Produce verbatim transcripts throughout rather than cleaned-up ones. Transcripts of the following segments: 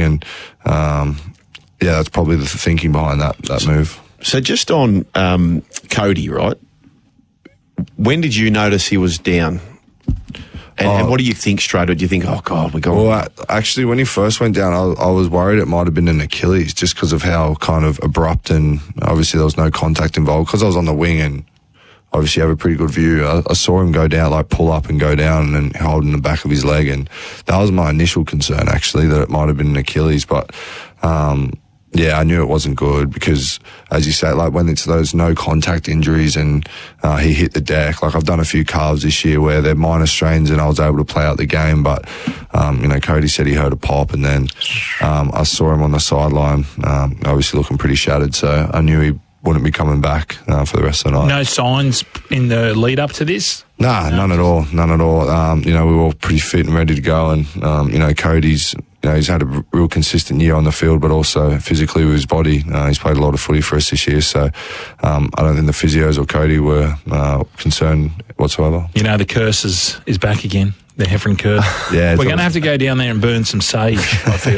and um, yeah, that's probably the thinking behind that that move. So just on um, Cody, right? When did you notice he was down? And, oh, and what do you think straight away? Do you think, oh, God, we got... Well, I, actually, when he first went down, I, I was worried it might have been an Achilles just because of how kind of abrupt and obviously there was no contact involved. Because I was on the wing and obviously you have a pretty good view. I, I saw him go down, like pull up and go down and holding the back of his leg. And that was my initial concern, actually, that it might have been an Achilles. But... Um, yeah, I knew it wasn't good because, as you say, like when it's those no contact injuries and uh, he hit the deck, like I've done a few calves this year where they're minor strains and I was able to play out the game, but, um, you know, Cody said he heard a pop and then um, I saw him on the sideline, um, obviously looking pretty shattered, so I knew he wouldn't be coming back uh, for the rest of the night. No signs in the lead up to this? Nah, no. none at all, none at all. Um, you know, we were all pretty fit and ready to go and, um, you know, Cody's... You know, he's had a real consistent year on the field, but also physically with his body. Uh, he's played a lot of footy for us this year, so um, I don't think the physios or Cody were uh, concerned whatsoever. You know, the curse is, is back again, the Heffron curse. Yeah, we're going to have to go down there and burn some sage, I feel.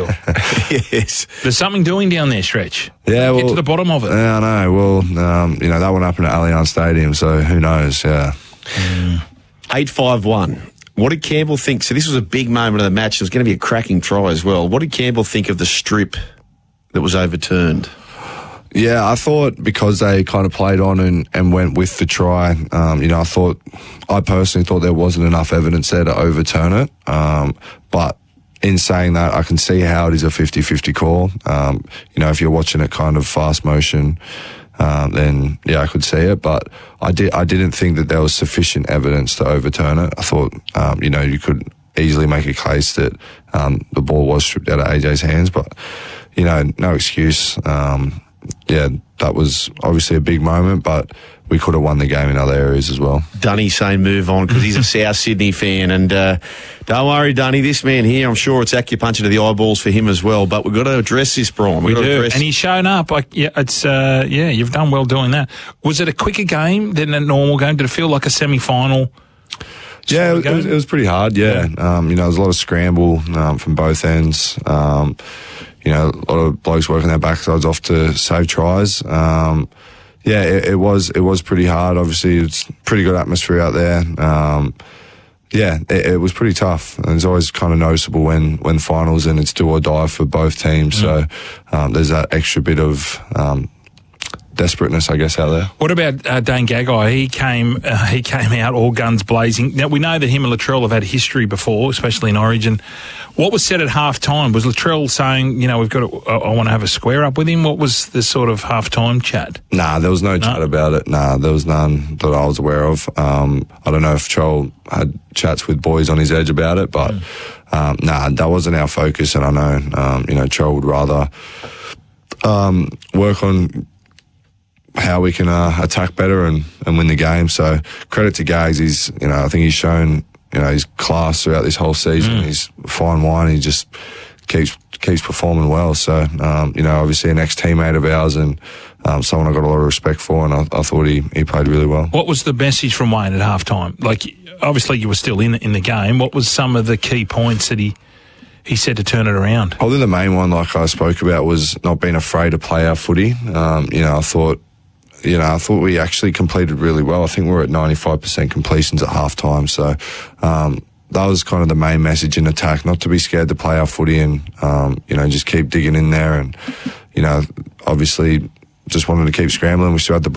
Yes. There's something doing down there, Stretch. Yeah, well, get to the bottom of it. Yeah, I know. Well, um, you know, that one happened at Allianz Stadium, so who knows, yeah. Mm. eight five one. What did Campbell think? So this was a big moment of the match. It was going to be a cracking try as well. What did Campbell think of the strip that was overturned? Yeah, I thought because they kind of played on and, and went with the try, um, you know, I thought, I personally thought there wasn't enough evidence there to overturn it. Um, but in saying that, I can see how it is a fifty-fifty call. Um, you know, if you're watching it kind of fast motion, Um, then yeah, I could see it, but I did. I didn't think that there was sufficient evidence to overturn it. I thought, um, you know, you could easily make a case that um, the ball was stripped out of A J's hands, but you know, no excuse. Um, yeah, that was obviously a big moment, but we could have won the game in other areas as well. Dunny saying move on because he's a South Sydney fan, and uh, don't worry, Dunny, this man here, I'm sure it's acupuncture to the eyeballs for him as well. But we've got to address this, Brian. We've we got do, to address... and he's shown up. Like, yeah, it's uh, yeah, you've done well doing that. Was it a quicker game than a normal game? Did it feel like a semi-final? Yeah, it was, it was pretty hard. Yeah, yeah. Um, you know, there was a lot of scramble um, from both ends. Um, you know, a lot of blokes working their backsides off to save tries. Um, yeah, it, it was it was pretty hard. Obviously, it's pretty good atmosphere out there. Um, yeah, it, it was pretty tough. And it's always kind of noticeable when when finals and it's do or die for both teams. Mm. So um, there's that extra bit of um, desperateness, I guess, out there. What about uh, Dane Gagai? He came uh, he came out all guns blazing. Now, we know that him and Latrell have had history before, especially in Origin. What was said at half-time? Was Latrell saying, you know, we've got to, uh, I want to have a square up with him? What was the sort of half-time chat? Nah, there was no, no chat about it. Nah, there was none that I was aware of. Um, I don't know if Troll had chats with boys on his edge about it, but mm. um, nah, that wasn't our focus. And I know, um, you know, Troll would rather um, work on how we can uh, attack better and, and win the game. So credit to Gags. He's, you know, I think he's shown, you know, his class throughout this whole season. Mm. He's fine wine. He just keeps keeps performing well. So, um, you know, obviously an ex-teammate of ours and um, someone I got a lot of respect for, and I, I thought he, he played really well. What was the message from Wayne at halftime? Like, obviously you were still in in the game. What was some of the key points that he he said to turn it around? Probably the main one, like I spoke about, was not being afraid to play our footy. Um, you know, I thought. You know, I thought we actually completed really well. I think we were at ninety-five percent completions at halftime. So um, that was kind of the main message in attack, not to be scared to play our footy and, um, you know, just keep digging in there. And, you know, obviously just wanted to keep scrambling. We still had the